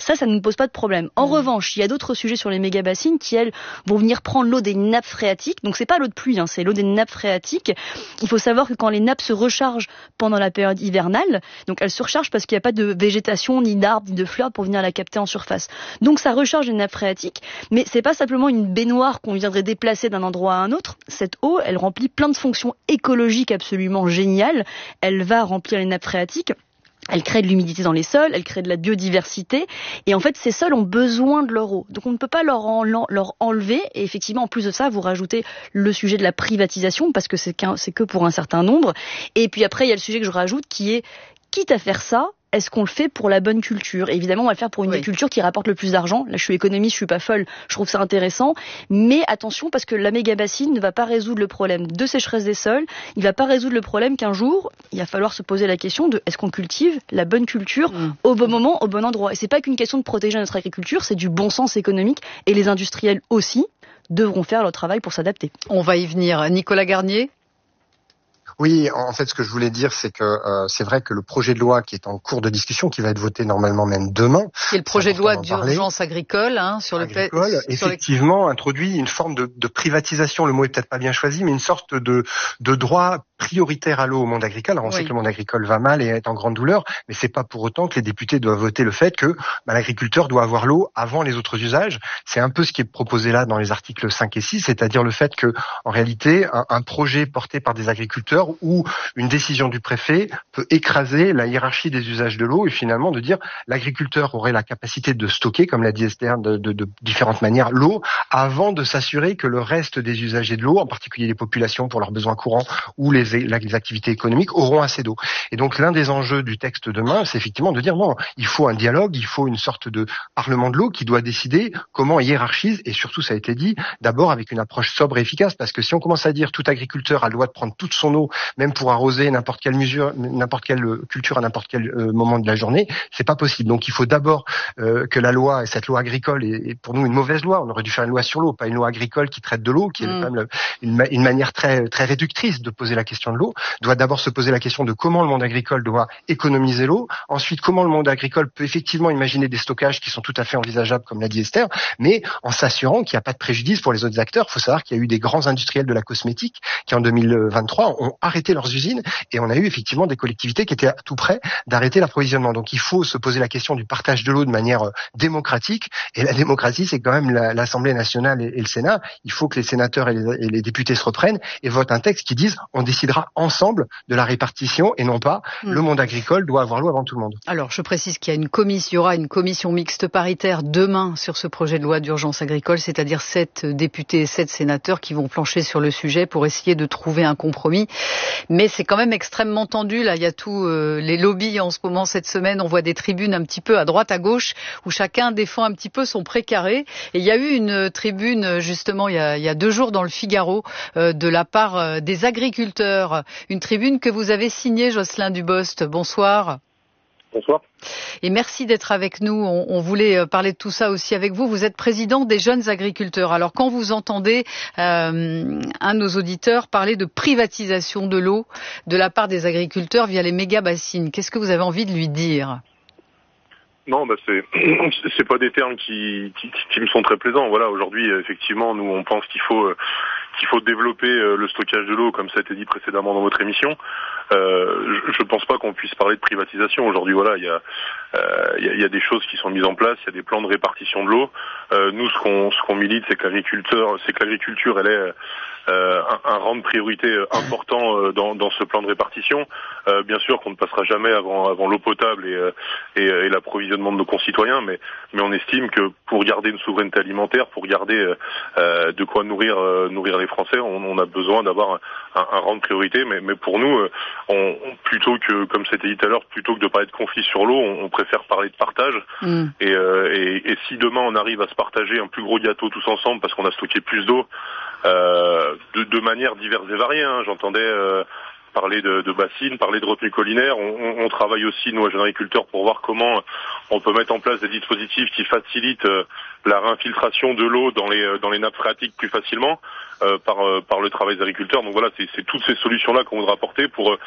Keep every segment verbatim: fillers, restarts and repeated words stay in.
Ça, ça ne nous pose pas de problème. En mmh. revanche, il y a d'autres sujets sur les méga-bassines qui, elles, vont venir prendre l'eau des nappes phréatiques. Donc, c'est pas l'eau de pluie, hein, c'est l'eau des nappes phréatiques. Il faut savoir que quand les nappes se rechargent pendant la période hivernale, donc elles se rechargent parce qu'il n'y a pas de végétation, ni d'arbres, ni de fleurs pour venir la capter en surface. Donc, ça recharge les nappes phréatiques, mais c'est pas simplement une baignoire qu'on viendrait déplacer d'un endroit à un autre. Cette eau, elle remplit plein de fonctions écologiques absolument géniales. Elle va remplir les nappes phréatiques. Elle crée de l'humidité dans les sols, elle crée de la biodiversité, et en fait, ces sols ont besoin de leur eau. Donc, on ne peut pas leur, en, leur enlever, et effectivement, en plus de ça, vous rajoutez le sujet de la privatisation, parce que c'est, qu'un, c'est que pour un certain nombre. Et puis après, il y a le sujet que je rajoute, qui est, quitte à faire ça, est-ce qu'on le fait pour la bonne culture ? Et évidemment, on va le faire pour une oui. des cultures qui rapporte le plus d'argent. Là, je suis économiste, je suis pas folle, je trouve ça intéressant. Mais attention, parce que la méga-bassine ne va pas résoudre le problème de sécheresse des sols. Il va pas résoudre le problème qu'un jour, il va falloir se poser la question de est-ce qu'on cultive la bonne culture mmh. au bon moment, au bon endroit. Et c'est pas qu'une question de protéger notre agriculture, c'est du bon sens économique. Et les industriels aussi devront faire leur travail pour s'adapter. On va y venir. Nicolas Garnier ? Oui, en fait, ce que je voulais dire, c'est que euh, c'est vrai que le projet de loi qui est en cours de discussion, qui va être voté normalement même demain, c'est le projet de loi d'urgence agricole, hein, sur agricole, le fait, effectivement, sur les... introduit une forme de, de privatisation. Le mot est peut-être pas bien choisi, mais une sorte de, de droit prioritaire à l'eau au monde agricole. Alors, on oui. sait que le monde agricole va mal et est en grande douleur, mais c'est pas pour autant que les députés doivent voter le fait que bah, l'agriculteur doit avoir l'eau avant les autres usages. C'est un peu ce qui est proposé là dans les articles cinq et six, c'est-à-dire le fait que, en réalité, un, un projet porté par des agriculteurs où une décision du préfet peut écraser la hiérarchie des usages de l'eau et finalement de dire l'agriculteur aurait la capacité de stocker, comme l'a dit Esther, de, de, de différentes manières, l'eau avant de s'assurer que le reste des usagers de l'eau, en particulier les populations pour leurs besoins courants ou les, les activités économiques, auront assez d'eau. Et donc l'un des enjeux du texte demain, c'est effectivement de dire non, il faut un dialogue, il faut une sorte de parlement de l'eau qui doit décider comment on hiérarchise et surtout, ça a été dit, d'abord avec une approche sobre et efficace, parce que si on commence à dire tout agriculteur a le droit de prendre toute son eau, même pour arroser n'importe quelle mesure, n'importe quelle culture à n'importe quel euh, moment de la journée, c'est pas possible. Donc il faut d'abord euh, que la loi, et cette loi agricole est, est pour nous une mauvaise loi. On aurait dû faire une loi sur l'eau, pas une loi agricole qui traite de l'eau, qui est mmh. quand même une, une manière très très réductrice de poser la question de l'eau. Doit d'abord se poser la question de comment le monde agricole doit économiser l'eau. Ensuite, comment le monde agricole peut effectivement imaginer des stockages qui sont tout à fait envisageables, comme l'a dit Esther, mais en s'assurant qu'il n'y a pas de préjudice pour les autres acteurs. Il faut savoir qu'il y a eu des grands industriels de la cosmétique qui en deux mille vingt-trois ont arrêté leurs usines et on a eu effectivement des collectivités qui étaient tout près d'arrêter l'approvisionnement. Donc il faut se poser la question du partage de l'eau de manière euh, démocratique et la démocratie c'est quand même la, l'Assemblée nationale et, et le Sénat. Il faut que les sénateurs et les, et les députés se reprennent et votent un texte qui dise on décidera ensemble de la répartition et non pas mmh. le monde agricole doit avoir l'eau avant tout le monde. Alors je précise qu'il y a une commission, il y aura une commission mixte paritaire demain sur ce projet de loi d'urgence agricole, c'est-à-dire sept députés et sept sénateurs qui vont plancher sur le sujet pour essayer de trouver un compromis. Mais c'est quand même extrêmement tendu. Là, il y a tous euh, les lobbies en ce moment, cette semaine. On voit des tribunes un petit peu à droite, à gauche, où chacun défend un petit peu son précaré. Et il y a eu une tribune, justement, il y a, il y a deux jours dans le Figaro, euh, de la part euh, des agriculteurs. Une tribune que vous avez signée, Jocelyn Dubost. Bonsoir. Bonsoir. Et merci d'être avec nous. On, on voulait parler de tout ça aussi avec vous. Vous êtes président des jeunes agriculteurs. Alors quand vous entendez euh, un de nos auditeurs parler de privatisation de l'eau de la part des agriculteurs via les méga-bassines, qu'est-ce que vous avez envie de lui dire ? Non, bah c'est c'est pas des termes qui, qui qui me sont très plaisants. Voilà, aujourd'hui, effectivement, nous on pense qu'il faut qu'il faut développer le stockage de l'eau, comme ça a été dit précédemment dans votre émission. Euh, je, je pense pas qu'on puisse parler de privatisation aujourd'hui. Voilà, il y a euh, il y a, il y a des choses qui sont mises en place, il y a des plans de répartition de l'eau. Euh, nous, ce qu'on ce qu'on milite, c'est que l'agriculteur, c'est que l'agriculture, elle est Euh, un, un rang de priorité important euh, dans, dans ce plan de répartition. Euh, bien sûr qu'on ne passera jamais avant, avant l'eau potable et, euh, et, et l'approvisionnement de nos concitoyens, mais, mais on estime que pour garder une souveraineté alimentaire, pour garder euh, de quoi nourrir, euh, nourrir les Français, on, on a besoin d'avoir un, un, un rang de priorité. Mais, mais pour nous, on, on, plutôt que, comme c'était dit tout à l'heure, plutôt que de parler de conflit sur l'eau, on, on préfère parler de partage. Mm. Et, euh, et, et si demain on arrive à se partager un plus gros gâteau tous ensemble parce qu'on a stocké plus d'eau, Euh, de, de manière diverses et variées, hein. J'entendais euh, parler de, de bassines, parler de retenue collinaire. On, on, on travaille aussi, nous, à jeunes agriculteurs, pour voir comment on peut mettre en place des dispositifs qui facilitent euh, la réinfiltration de l'eau dans les dans les nappes phréatiques plus facilement euh, par euh, par le travail des agriculteurs. Donc voilà, c'est, c'est toutes ces solutions-là qu'on voudra apporter pour euh,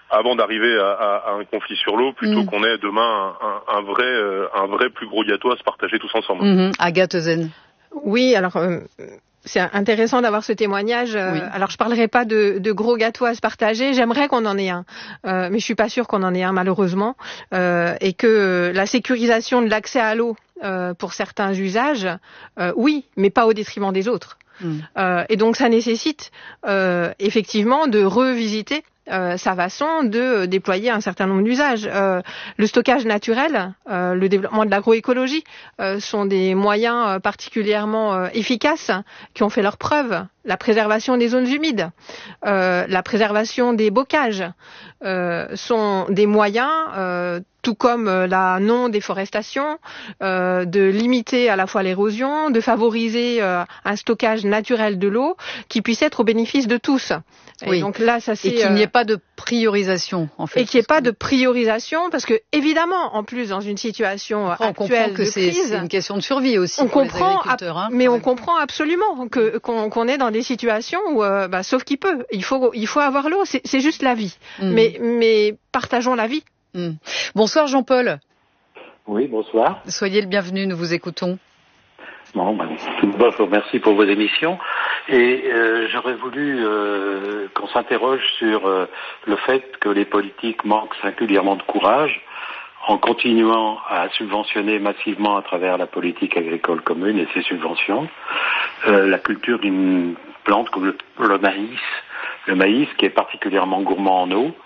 avant d'arriver à, à, à un conflit sur l'eau, plutôt mmh. qu'on ait demain un, un, un vrai, euh, un vrai plus gros gâteau à se partager tous ensemble. Mmh. Agathe Eusen. Oui, alors. Euh... C'est intéressant d'avoir ce témoignage. Oui. Alors, je parlerai pas de, de gros gâteaux à se partager. J'aimerais qu'on en ait un, euh, mais je suis pas sûre qu'on en ait un malheureusement. Euh, et que la sécurisation de l'accès à l'eau euh, pour certains usages, euh, oui, mais pas au détriment des autres. Mm. Euh, et donc, ça nécessite euh, effectivement de revisiter Euh, sa façon de euh, déployer un certain nombre d'usages. Euh, le stockage naturel, euh, le développement de l'agroécologie euh, sont des moyens euh, particulièrement euh, efficaces qui ont fait leurs preuves. La préservation des zones humides, euh, la préservation des bocages euh, sont des moyens, euh, tout comme euh, la non-déforestation, euh, de limiter à la fois l'érosion, de favoriser euh, un stockage naturel de l'eau qui puisse être au bénéfice de tous. Et oui. donc là, ça c'est. Et qu'il n'y ait pas de priorisation, en fait. Et qu'il n'y ait pas de priorisation, parce que évidemment, en plus, dans une situation Après, actuelle on comprend que de c'est, crise, c'est une question de survie aussi on pour comprend, les agriculteurs. Hein, mais ouais. on comprend absolument que qu'on, qu'on est dans des situations où, euh, bah, sauf qui peut, il faut il faut avoir l'eau. C'est, c'est juste la vie. Mm. Mais mais partageons la vie. Mm. Bonsoir Jean-Paul. Oui, bonsoir. Soyez le bienvenu, nous vous écoutons. Bon, ben, tout d'abord, je vous remercie pour vos émissions. Et euh, j'aurais voulu euh, qu'on s'interroge sur euh, le fait que les politiques manquent singulièrement de courage en continuant à subventionner massivement à travers la politique agricole commune et ses subventions euh, la culture d'une plante comme le, le maïs, le maïs qui est particulièrement gourmand en eau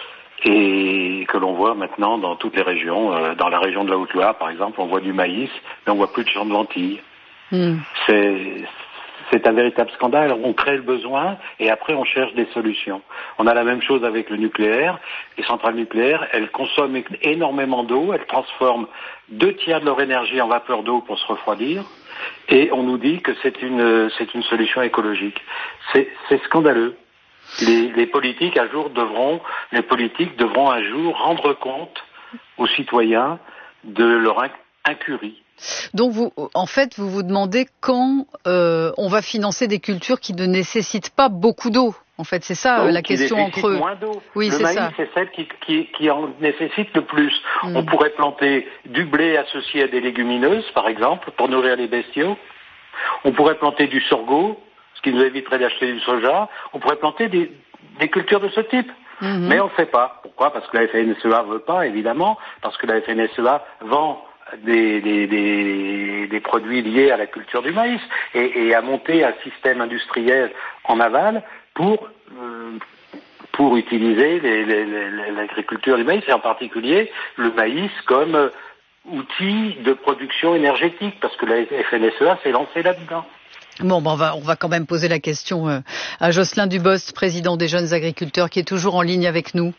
et que l'on voit maintenant dans toutes les régions. Euh, dans la région de la Haute-Loire, par exemple, on voit du maïs, mais on voit plus de champs de lentilles. Mmh. C'est, c'est un véritable scandale. On crée le besoin et après on cherche des solutions. On a la même chose avec le nucléaire. Les centrales nucléaires, elles consomment énormément d'eau, elles transforment deux tiers de leur énergie en vapeur d'eau pour se refroidir et on nous dit que c'est une, c'est une solution écologique. C'est, c'est scandaleux. Les, les politiques un jour devront, les politiques devront un jour rendre compte aux citoyens de leur incurie. Donc, vous, en fait, vous vous demandez quand euh, on va financer des cultures qui ne nécessitent pas beaucoup d'eau. En fait, c'est ça donc, la question en creux. Moins d'eau. Oui, le c'est maïs, ça. c'est celle qui, qui, qui en nécessite le plus. Mm. On pourrait planter du blé associé à des légumineuses, par exemple, pour nourrir les bestiaux. On pourrait planter du sorgho, ce qui nous éviterait d'acheter du soja. On pourrait planter des, des cultures de ce type. Mm-hmm. Mais on ne fait pas. Pourquoi ? Parce que la F N S E A ne veut pas, évidemment. Parce que la F N S E A vend Des, des, des, des produits liés à la culture du maïs et, et à monter un système industriel en aval pour, euh, pour utiliser les, les, les, l'agriculture du maïs et en particulier le maïs comme euh, outil de production énergétique parce que la F N S E A s'est lancée là-dedans. Bon, ben on va, on va quand même poser la question euh, à Jocelyn Dubost, président des jeunes agriculteurs, qui est toujours en ligne avec nous.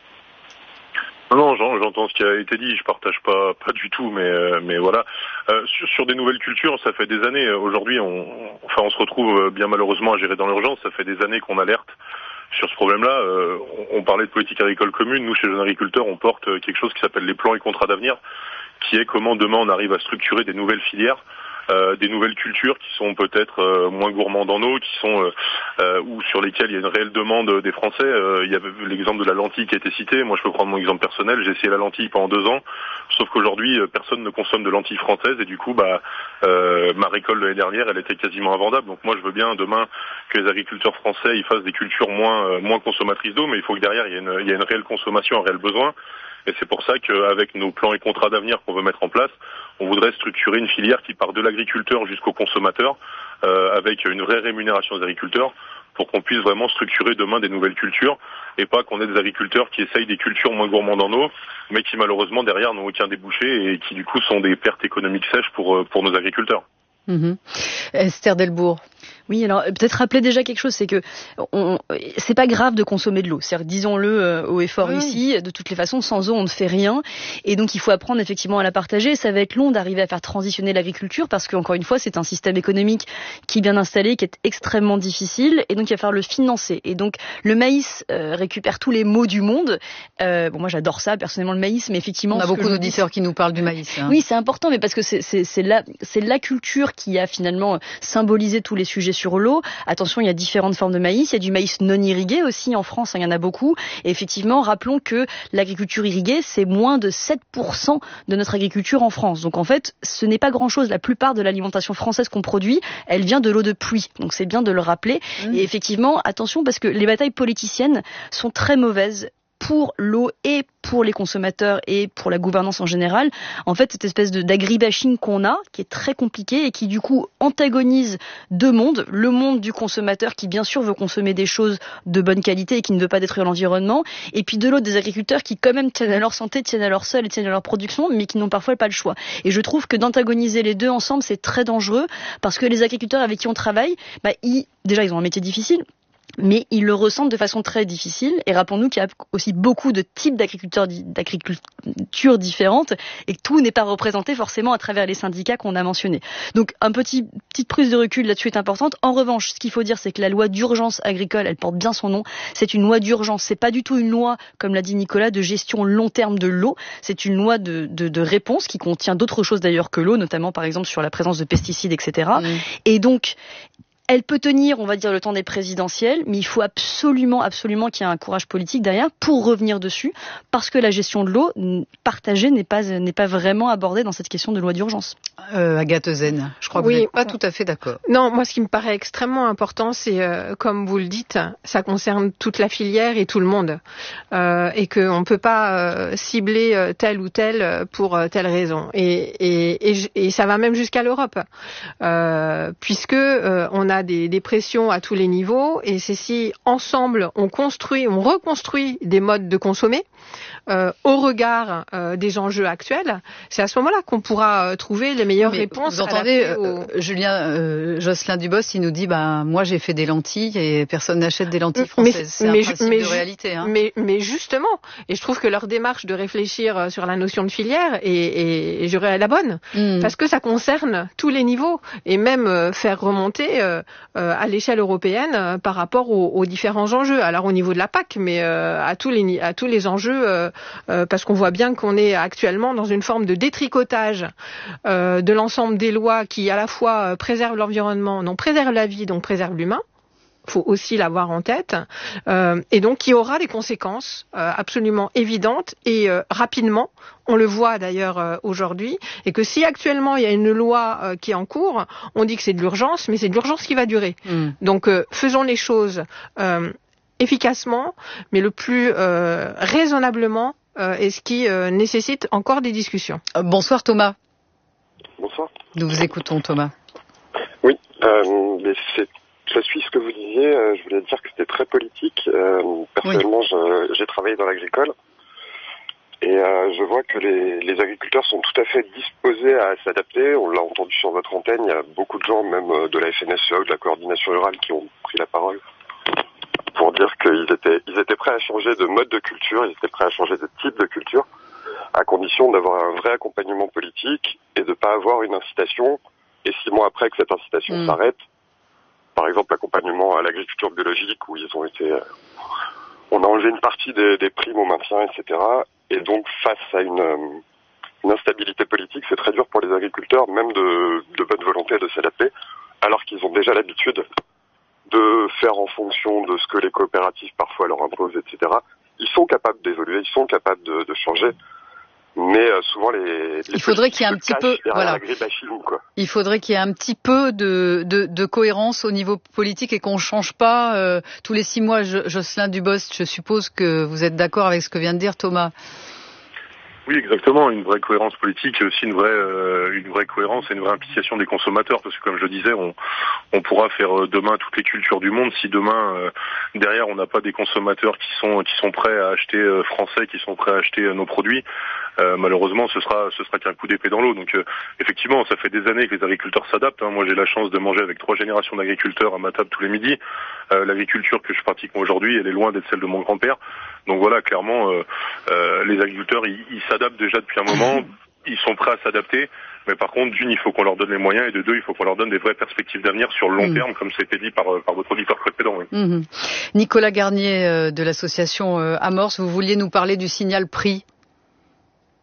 Non, non, j'entends ce qui a été dit, je partage pas, pas du tout, mais, euh, mais voilà. Euh, sur, sur des nouvelles cultures, ça fait des années. Aujourd'hui, on, enfin, on se retrouve bien malheureusement à gérer dans l'urgence. Ça fait des années qu'on alerte sur ce problème-là. Euh, on, on parlait de politique agricole commune. Nous, chez Jeunes Agriculteurs, on porte quelque chose qui s'appelle les plans et contrats d'avenir, qui est comment demain on arrive à structurer des nouvelles filières. Euh, des nouvelles cultures qui sont peut-être euh, moins gourmandes en eau, qui sont euh, euh, ou sur lesquelles il y a une réelle demande des Français. Euh, il y avait l'exemple de la lentille qui a été cité. Moi, je peux prendre mon exemple personnel. J'ai essayé la lentille pendant deux ans, sauf qu'aujourd'hui, personne ne consomme de lentilles françaises et du coup, bah, euh, ma récolte de l'année dernière, elle était quasiment invendable. Donc moi, je veux bien demain que les agriculteurs français ils fassent des cultures moins euh, moins consommatrices d'eau, mais il faut que derrière il y ait une, il y ait une réelle consommation, un réel besoin. Et c'est pour ça qu'avec nos plans et contrats d'avenir qu'on veut mettre en place, on voudrait structurer une filière qui part de l'agriculteur jusqu'au consommateur, euh, avec une vraie rémunération des agriculteurs, pour qu'on puisse vraiment structurer demain des nouvelles cultures, et pas qu'on ait des agriculteurs qui essayent des cultures moins gourmandes en eau, mais qui malheureusement derrière n'ont aucun débouché, et qui du coup sont des pertes économiques sèches pour, pour nos agriculteurs. Mmh. Esther Delbourg. Oui, alors peut-être rappeler déjà quelque chose, c'est que on, c'est pas grave de consommer de l'eau. C'est-à-dire, disons-le euh, haut et fort oui. ici, de toutes les façons, sans eau, on ne fait rien. Et donc, il faut apprendre effectivement à la partager. Ça va être long d'arriver à faire transitionner l'agriculture parce qu'encore une fois, c'est un système économique qui est bien installé, qui est extrêmement difficile. Et donc, il va falloir le financer. Et donc, le maïs euh, récupère tous les maux du monde. Euh, bon, moi, j'adore ça, personnellement, le maïs, mais effectivement... On a beaucoup d'auditeurs dis... qui nous parlent du maïs. Hein. Oui, c'est important, mais parce que c'est, c'est, c'est, la, c'est la culture qui a finalement symbolisé tous les sujets sur l'eau. Attention, il y a différentes formes de maïs. Il y a du maïs non irrigué aussi en France, hein, il y en a beaucoup. Et effectivement, rappelons que l'agriculture irriguée, c'est moins de sept pour cent de notre agriculture en France. Donc en fait, ce n'est pas grand-chose. La plupart de l'alimentation française qu'on produit, elle vient de l'eau de pluie. Donc c'est bien de le rappeler. Mmh. Et effectivement, attention, parce que les batailles politiciennes sont très mauvaises pour l'eau et pour les consommateurs et pour la gouvernance en général. En fait, cette espèce de, d'agribashing qu'on a, qui est très compliqué et qui du coup antagonise deux mondes. Le monde du consommateur qui bien sûr veut consommer des choses de bonne qualité et qui ne veut pas détruire l'environnement. Et puis de l'autre, des agriculteurs qui quand même tiennent à leur santé, tiennent à leur sol et tiennent à leur production, mais qui n'ont parfois pas le choix. Et je trouve que d'antagoniser les deux ensemble, c'est très dangereux parce que les agriculteurs avec qui on travaille, bah, ils, déjà ils ont un métier difficile, mais ils le ressentent de façon très difficile. Et rappelons-nous qu'il y a aussi beaucoup de types d'agriculteurs, d'agriculture différentes et que tout n'est pas représenté forcément à travers les syndicats qu'on a mentionnés. Donc, un petit, petite prise de recul là-dessus est importante. En revanche, ce qu'il faut dire, c'est que la loi d'urgence agricole, elle porte bien son nom. C'est une loi d'urgence. C'est pas du tout une loi, comme l'a dit Nicolas, de gestion long terme de l'eau. C'est une loi de, de, de réponse qui contient d'autres choses d'ailleurs que l'eau, notamment par exemple sur la présence de pesticides, et cetera. Mmh. Et donc, elle peut tenir, on va dire, le temps des présidentielles, mais il faut absolument, absolument qu'il y ait un courage politique derrière pour revenir dessus, parce que la gestion de l'eau partagée n'est pas, n'est pas vraiment abordée dans cette question de loi d'urgence. Euh, Agathe Ezen, je crois que oui, vous n'êtes pas tout à fait d'accord. Non, moi ce qui me paraît extrêmement important, c'est, euh, comme vous le dites, ça concerne toute la filière et tout le monde, euh, et qu'on ne peut pas euh, cibler euh, tel ou tel pour euh, telle raison. Et, et, et, et ça va même jusqu'à l'Europe, euh, puisque euh, on a Des, des pressions à tous les niveaux, et c'est si ensemble on construit, on reconstruit des modes de consommer euh, au regard euh, des enjeux actuels, c'est à ce moment-là qu'on pourra euh, trouver les meilleures mais réponses. Vous entendez, au... euh, Julien euh, Jocelyn Dubos, il nous dit, bah moi j'ai fait des lentilles et personne n'achète des lentilles françaises. Mais, c'est un mais, principe mais, de réalité. Hein. Mais, mais justement, et je trouve que leur démarche de réfléchir sur la notion de filière est, est, est je dirais, la bonne, mmh. parce que ça concerne tous les niveaux, et même euh, faire remonter euh, Euh, à l'échelle européenne euh, par rapport aux, aux différents enjeux. Alors au niveau de la P A C, mais euh, à tous les à tous les enjeux, euh, euh, parce qu'on voit bien qu'on est actuellement dans une forme de détricotage euh, de l'ensemble des lois qui à la fois euh, préservent l'environnement, donc préservent la vie, donc préservent l'humain. Faut aussi l'avoir en tête, euh, et donc qui aura des conséquences euh, absolument évidentes et euh, rapidement. On le voit d'ailleurs euh, aujourd'hui, et que si actuellement il y a une loi euh, qui est en cours, on dit que c'est de l'urgence, mais c'est de l'urgence qui va durer. Mmh. Donc euh, faisons les choses euh, efficacement, mais le plus euh, raisonnablement, euh, et ce qui euh, nécessite encore des discussions. Euh, bonsoir Thomas. Bonsoir. Nous vous écoutons Thomas. Oui, euh, mais c'est ça suit ce que vous disiez, euh, je voulais dire que c'était très politique. Euh, personnellement, oui. je, j'ai travaillé dans l'agricole et euh, je vois que les, les agriculteurs sont tout à fait disposés à s'adapter. On l'a entendu sur votre antenne, il y a beaucoup de gens, même de la F N S E A ou de la coordination rurale, qui ont pris la parole pour dire qu'ils étaient, ils étaient prêts à changer de mode de culture, ils étaient prêts à changer de type de culture, à condition d'avoir un vrai accompagnement politique et de ne pas avoir une incitation, et six mois après que cette incitation mmh. s'arrête, par exemple l'accompagnement à l'agriculture biologique où ils ont été, euh, on a enlevé une partie des, des primes au maintien, et cetera. Et donc face à une, euh, une instabilité politique, c'est très dur pour les agriculteurs, même de, de bonne volonté, de s'adapter, alors qu'ils ont déjà l'habitude de faire en fonction de ce que les coopératives parfois leur imposent, et cetera. Ils sont capables d'évoluer, ils sont capables de, de changer. Mais euh, souvent les, les il faudrait qu'il y ait un petit peu voilà. Quoi. Il faudrait qu'il y ait un petit peu de, de, de cohérence au niveau politique et qu'on change pas euh, tous les six mois. Je, Jocelyn Dubos, je suppose que vous êtes d'accord avec ce que vient de dire Thomas. Oui, exactement. Une vraie cohérence politique et aussi une vraie, euh, une vraie cohérence et une vraie implication des consommateurs. Parce que comme je le disais, on, on pourra faire demain toutes les cultures du monde si demain euh, derrière on n'a pas des consommateurs qui sont qui sont prêts à acheter euh, français, qui sont prêts à acheter euh, nos produits. Euh, malheureusement, ce sera ce sera qu'un coup d'épée dans l'eau. Donc euh, effectivement, ça fait des années que les agriculteurs s'adaptent. Hein. Moi, j'ai la chance de manger avec trois générations d'agriculteurs à ma table tous les midis. Euh, l'agriculture que je pratique moi aujourd'hui, elle est loin d'être celle de mon grand-père. Donc voilà, clairement, euh, euh, les agriculteurs, ils, ils s'adaptent déjà depuis un moment. Ils sont prêts à s'adapter. Mais par contre, d'une, il faut qu'on leur donne les moyens, et de deux, il faut qu'on leur donne des vraies perspectives d'avenir sur le long mmh. terme, comme c'était dit par, par votre auditeur précédent. Oui. Mmh. Nicolas Garnier euh, de l'association euh, Amorce, vous vouliez nous parler du signal prix.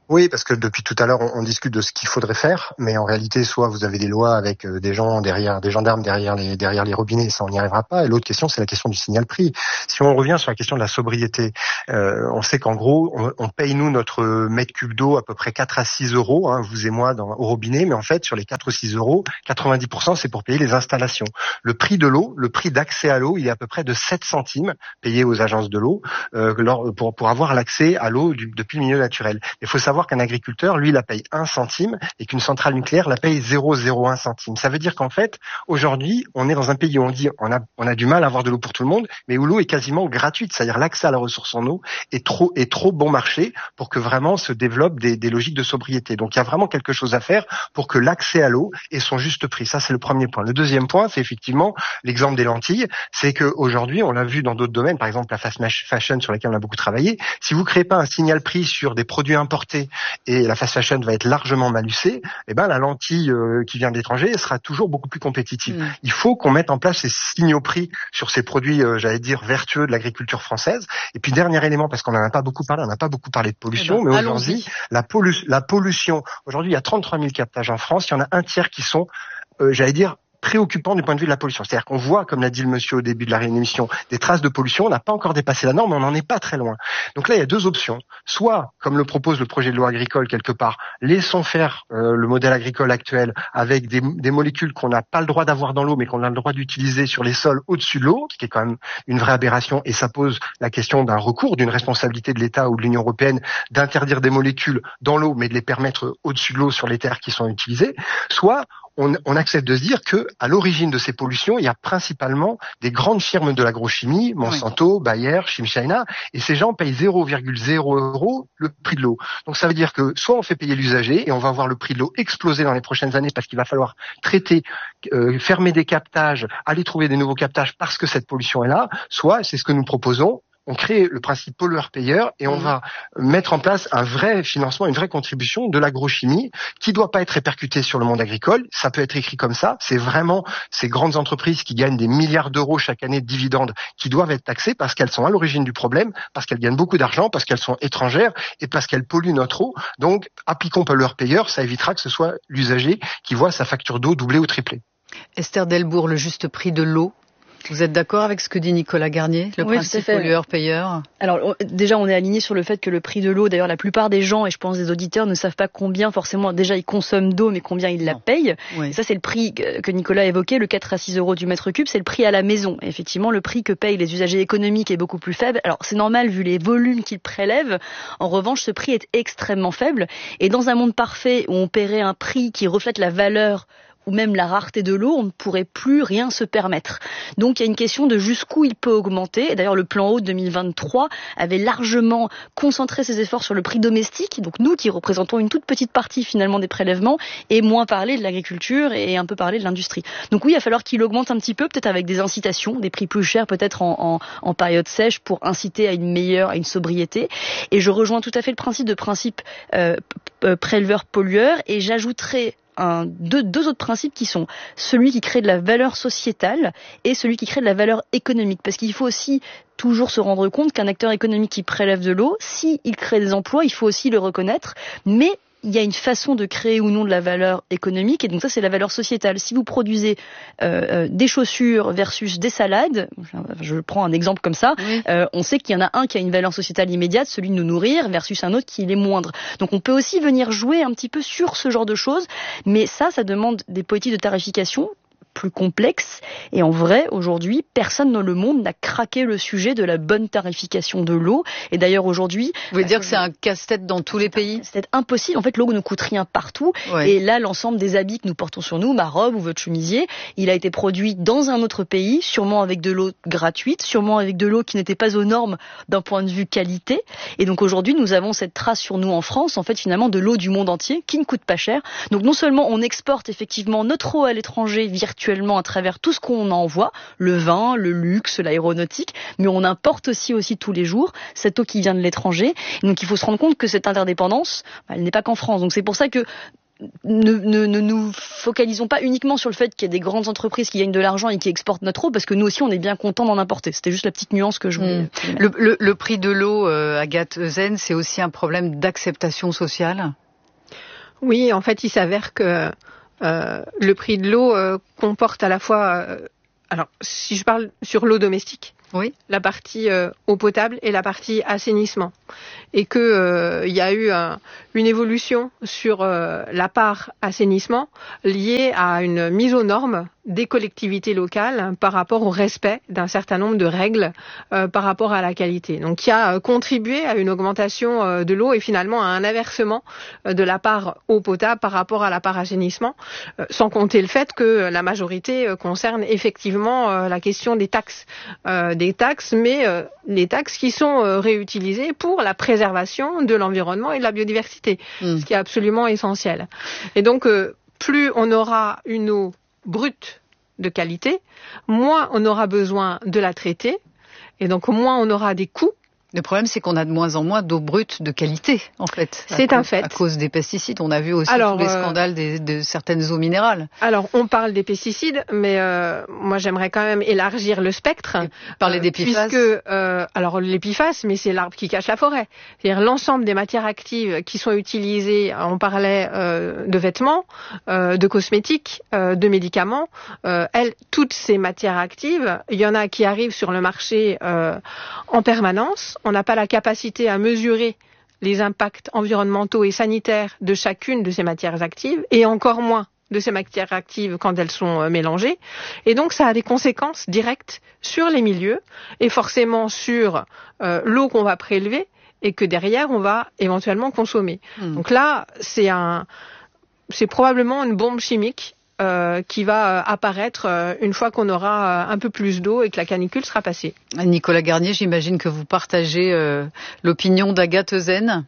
Oui, parce que depuis tout à l'heure, on, on discute de ce qu'il faudrait faire, mais en réalité, soit vous avez des lois avec euh, des gens derrière, des gendarmes derrière les derrière les robinets, ça on n'y arrivera pas. Et l'autre question, c'est la question du signal prix. Si on revient sur la question de la sobriété, euh, on sait qu'en gros, on, on paye nous notre mètre cube d'eau à peu près quatre à six euros, hein, vous et moi, dans, au robinet, mais en fait, sur les quatre ou six euros, quatre-vingt-dix pour cent c'est pour payer les installations. Le prix de l'eau, le prix d'accès à l'eau, il est à peu près de sept centimes payé aux agences de l'eau euh, pour pour avoir l'accès à l'eau du, depuis le milieu naturel. Il faut savoir qu'un agriculteur, lui, la paye un centime et qu'une centrale nucléaire la paye zéro virgule zéro un centime. Ça veut dire qu'en fait, aujourd'hui, on est dans un pays où on dit on a on a du mal à avoir de l'eau pour tout le monde, mais où l'eau est quasiment gratuite, c'est-à-dire l'accès à la ressource en eau est trop est trop bon marché pour que vraiment se développent des, des logiques de sobriété. Donc il y a vraiment quelque chose à faire pour que l'accès à l'eau ait son juste prix. Ça, c'est le premier point. Le deuxième point, c'est effectivement l'exemple des lentilles. C'est que aujourd'hui, on l'a vu dans d'autres domaines, par exemple la fast fashion sur laquelle on a beaucoup travaillé. Si vous créez pas un signal prix sur des produits importés et la fast fashion va être largement malucée, eh ben la lentille euh, qui vient de l'étranger sera toujours beaucoup plus compétitive. Mmh. Il faut qu'on mette en place ces signaux prix sur ces produits, euh, j'allais dire, vertueux de l'agriculture française. Et puis dernier élément, parce qu'on n'en a pas beaucoup parlé, on n'a pas beaucoup parlé de pollution, eh ben, mais aujourd'hui, la, pollu- la pollution, aujourd'hui il y a trente-trois mille captages en France, il y en a un tiers qui sont, euh, j'allais dire, préoccupant du point de vue de la pollution. C'est-à-dire qu'on voit, comme l'a dit le monsieur au début de la réémission, des traces de pollution. On n'a pas encore dépassé la norme, mais on n'en est pas très loin. Donc là, il y a deux options. Soit, comme le propose le projet de loi agricole quelque part, laissons faire euh, le modèle agricole actuel avec des, des molécules qu'on n'a pas le droit d'avoir dans l'eau, mais qu'on a le droit d'utiliser sur les sols au-dessus de l'eau, ce qui est quand même une vraie aberration, et ça pose la question d'un recours, d'une responsabilité de l'État ou de l'Union européenne d'interdire des molécules dans l'eau, mais de les permettre au-dessus de l'eau sur les terres qui sont utilisées. Soit, On, on accepte de se dire que à l'origine de ces pollutions, il y a principalement des grandes firmes de l'agrochimie, Monsanto, oui. Bayer, Chimchina, et ces gens payent zéro virgule zéro euros le prix de l'eau. Donc ça veut dire que soit on fait payer l'usager et on va voir le prix de l'eau exploser dans les prochaines années parce qu'il va falloir traiter, euh, fermer des captages, aller trouver des nouveaux captages parce que cette pollution est là, soit c'est ce que nous proposons. On crée le principe pollueur-payeur et on mmh. va mettre en place un vrai financement, une vraie contribution de l'agrochimie qui doit pas être répercutée sur le monde agricole. Ça peut être écrit comme ça. C'est vraiment ces grandes entreprises qui gagnent des milliards d'euros chaque année de dividendes qui doivent être taxées parce qu'elles sont à l'origine du problème, parce qu'elles gagnent beaucoup d'argent, parce qu'elles sont étrangères et parce qu'elles polluent notre eau. Donc, appliquons pollueur-payeur, ça évitera que ce soit l'usager qui voit sa facture d'eau doubler ou tripler. Esther Delbourg, le juste prix de l'eau. Vous êtes d'accord avec ce que dit Nicolas Garnier, le oui, principe pollueur-payeur? Alors déjà, on est aligné sur le fait que le prix de l'eau, d'ailleurs la plupart des gens, et je pense des auditeurs, ne savent pas combien forcément déjà ils consomment d'eau, mais combien ils non. la payent. Oui. Et ça, c'est le prix que Nicolas a évoqué, le quatre à six euros du mètre cube, c'est le prix à la maison. Et effectivement, le prix que payent les usagers économiques est beaucoup plus faible. Alors c'est normal vu les volumes qu'ils prélèvent. En revanche, ce prix est extrêmement faible. Et dans un monde parfait où on paierait un prix qui reflète la valeur ou même la rareté de l'eau, on ne pourrait plus rien se permettre. Donc il y a une question de jusqu'où il peut augmenter. Et d'ailleurs, le plan eau de deux mille vingt-trois avait largement concentré ses efforts sur le prix domestique, donc nous qui représentons une toute petite partie finalement des prélèvements, et moins parler de l'agriculture et un peu parler de l'industrie. Donc oui, il va falloir qu'il augmente un petit peu, peut-être avec des incitations, des prix plus chers peut-être en, en, en période sèche pour inciter à une meilleure, à une sobriété. Et je rejoins tout à fait le principe de principe euh, préleveur-pollueur, et j'ajouterai Un, deux, deux autres principes qui sont celui qui crée de la valeur sociétale et celui qui crée de la valeur économique. Parce qu'il faut aussi toujours se rendre compte qu'un acteur économique qui prélève de l'eau, s'il crée des emplois, il faut aussi le reconnaître, mais il y a une façon de créer ou non de la valeur économique, et donc ça c'est la valeur sociétale. Si vous produisez euh, euh, des chaussures versus des salades, je prends un exemple comme ça, oui. euh, on sait qu'il y en a un qui a une valeur sociétale immédiate, celui de nous nourrir, versus un autre qui est moindre. Donc on peut aussi venir jouer un petit peu sur ce genre de choses, mais ça, ça demande des politiques de tarification plus complexe. Et en vrai, aujourd'hui, personne dans le monde n'a craqué le sujet de la bonne tarification de l'eau. Et d'ailleurs, aujourd'hui... Vous voulez dire que c'est un casse-tête dans tous les pays? C'est impossible. En fait, l'eau ne coûte rien partout. Ouais. Et là, l'ensemble des habits que nous portons sur nous, ma robe ou votre chemisier, il a été produit dans un autre pays, sûrement avec de l'eau gratuite, sûrement avec de l'eau qui n'était pas aux normes d'un point de vue qualité. Et donc aujourd'hui, nous avons cette trace sur nous en France, en fait, finalement, de l'eau du monde entier, qui ne coûte pas cher. Donc non seulement on exporte effectivement notre eau à l'étranger virtuellement à travers tout ce qu'on envoie, le vin, le luxe, l'aéronautique, mais on importe aussi aussi tous les jours cette eau qui vient de l'étranger. Donc il faut se rendre compte que cette interdépendance, elle n'est pas qu'en France. Donc c'est pour ça que ne, ne, ne nous focalisons pas uniquement sur le fait qu'il y a des grandes entreprises qui gagnent de l'argent et qui exportent notre eau, parce que nous aussi on est bien contents d'en importer. C'était juste la petite nuance que je voulais. Mmh. Le, le, le prix de l'eau, euh, Agathe Ezen, c'est aussi un problème d'acceptation sociale? Oui, en fait, il s'avère que euh, le prix de l'eau euh, comporte à la fois, euh, alors si je parle sur l'eau domestique, oui, la partie euh, eau potable et la partie assainissement, et que euh, il y a eu un, une évolution sur euh, la part assainissement liée à une mise aux normes des collectivités locales par rapport au respect d'un certain nombre de règles euh, par rapport à la qualité. Donc, qui a contribué à une augmentation euh, de l'eau et finalement à un inversement euh, de la part eau potable par rapport à la part assainissement, euh, sans compter le fait que la majorité euh, concerne effectivement euh, la question des taxes, euh, des taxes, mais euh, les taxes qui sont euh, réutilisées pour la préservation de l'environnement et de la biodiversité, mmh. ce qui est absolument essentiel. Et donc, euh, plus on aura une eau brute de qualité, moins on aura besoin de la traiter, et donc moins on aura des coûts. Le problème, c'est qu'on a de moins en moins d'eau brute de qualité, en fait. C'est un cause, fait. À cause des pesticides. On a vu aussi alors, tous les euh, scandales des, de certaines eaux minérales. Alors, on parle des pesticides, mais euh, moi, j'aimerais quand même élargir le spectre. Et parler euh, des P F A S. Puisque, euh, alors, les P F A S, mais c'est l'arbre qui cache la forêt. C'est-à-dire l'ensemble des matières actives qui sont utilisées, on parlait euh, de vêtements, euh, de cosmétiques, euh, de médicaments. Euh, elles, toutes ces matières actives, il y en a qui arrivent sur le marché euh, en permanence. On n'a pas la capacité à mesurer les impacts environnementaux et sanitaires de chacune de ces matières actives, et encore moins de ces matières actives quand elles sont mélangées. Et donc, ça a des conséquences directes sur les milieux et forcément sur euh, l'eau qu'on va prélever et que derrière, on va éventuellement consommer. Mmh. Donc là, c'est un, c'est probablement une bombe chimique Euh, qui va euh, apparaître euh, une fois qu'on aura euh, un peu plus d'eau et que la canicule sera passée. Nicolas Garnier, j'imagine que vous partagez euh, l'opinion d'Agathe Ezen.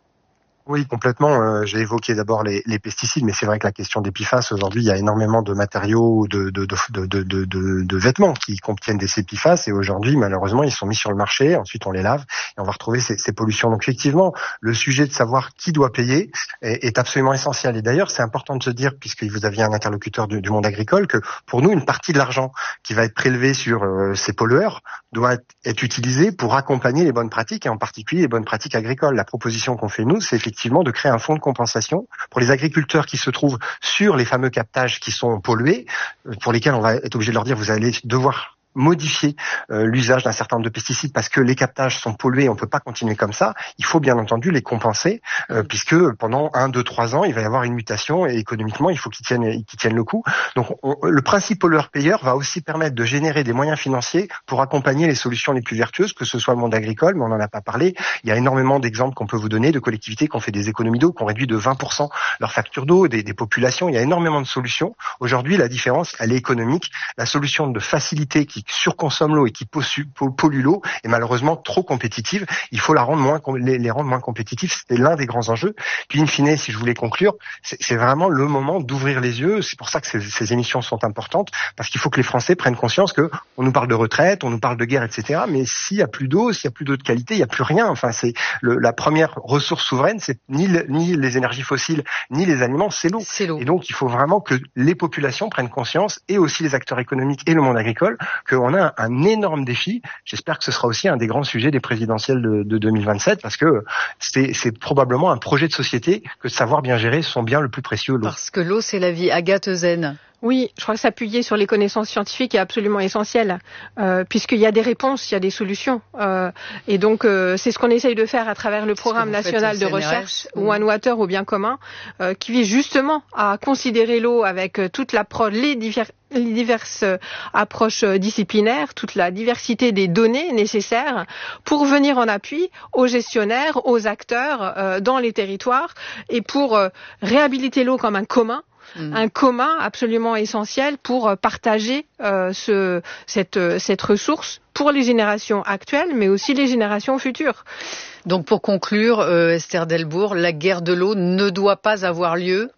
Oui, complètement. Euh, j'ai évoqué d'abord les, les pesticides, mais c'est vrai que la question des P F A S, aujourd'hui, il y a énormément de matériaux, de, de, de, de, de, de, de vêtements qui contiennent des P F A S, et aujourd'hui, malheureusement, ils sont mis sur le marché, ensuite on les lave, et on va retrouver ces, ces pollutions. Donc effectivement, le sujet de savoir qui doit payer est, est absolument essentiel. Et d'ailleurs, c'est important de se dire, puisque vous aviez un interlocuteur du, du monde agricole, que pour nous, une partie de l'argent qui va être prélevé sur euh, ces pollueurs doit être, être utilisée pour accompagner les bonnes pratiques, et en particulier les bonnes pratiques agricoles. La proposition qu'on fait, nous, c'est effectivement de créer un fonds de compensation pour les agriculteurs qui se trouvent sur les fameux captages qui sont pollués, pour lesquels on va être obligé de leur dire vous allez devoir modifier euh, l'usage d'un certain nombre de pesticides parce que les captages sont pollués, on peut pas continuer comme ça. Il faut bien entendu les compenser euh, puisque pendant un, deux, trois ans, il va y avoir une mutation et économiquement, il faut qu'ils tiennent, qu'ils tiennent le coup. Donc, on, le principe pollueur-payeur va aussi permettre de générer des moyens financiers pour accompagner les solutions les plus vertueuses, que ce soit le monde agricole, mais on n'en a pas parlé. Il y a énormément d'exemples qu'on peut vous donner de collectivités qui ont fait des économies d'eau, qui ont réduit de vingt pour cent leur facture d'eau, des, des populations. Il y a énormément de solutions. Aujourd'hui, la différence, elle est économique. La solution de facilité qui surconsomme l'eau et qui pollue l'eau est malheureusement trop compétitive. Il faut la rendre moins, les, les rendre moins compétitifs. C'est l'un des grands enjeux. Puis in fine, si je voulais conclure, c'est, c'est vraiment le moment d'ouvrir les yeux. C'est pour ça que ces, ces émissions sont importantes, parce qu'il faut que les Français prennent conscience que on nous parle de retraite, on nous parle de guerre, et cetera. Mais s'il y a plus d'eau, s'il y a plus d'eau de qualité, il y a plus rien. Enfin, c'est le, la première ressource souveraine, c'est ni, le, ni les énergies fossiles, ni les aliments, c'est l'eau. c'est l'eau. Et donc, il faut vraiment que les populations prennent conscience, et aussi les acteurs économiques et le monde agricole, qu'on a un, un énorme défi. J'espère que ce sera aussi un des grands sujets des présidentielles de, de deux mille vingt-sept, parce que c'est, c'est probablement un projet de société que de savoir bien gérer son bien le plus précieux, l'eau. Parce que l'eau, c'est la vie. Agathe Ezen. Oui, je crois que s'appuyer sur les connaissances scientifiques est absolument essentiel, euh, puisqu'il y a des réponses, il y a des solutions. Euh, et donc, euh, c'est ce qu'on essaye de faire à travers le programme national de recherche, mmh. One Water au bien commun, euh, qui vise justement à considérer l'eau avec toute l'approche, les divers les diverses approches disciplinaires, toute la diversité des données nécessaires pour venir en appui aux gestionnaires, aux acteurs euh, dans les territoires, et pour euh, réhabiliter l'eau comme un commun. Mmh. Un commun absolument essentiel pour partager euh, ce, cette, cette ressource pour les générations actuelles, mais aussi les générations futures. Donc pour conclure, euh, Esther Delbourg, la guerre de l'eau ne doit pas avoir lieu.